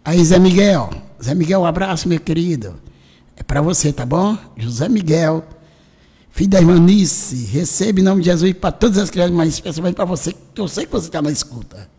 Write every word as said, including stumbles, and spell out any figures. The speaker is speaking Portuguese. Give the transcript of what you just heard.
Aí, Zé Miguel. Zé Miguel, um abraço, meu querido. É para você, tá bom? José Miguel, filho da irmã Nice. Receba em nome de Jesus para todas as crianças, mas especialmente para você, que eu sei que você está na escuta.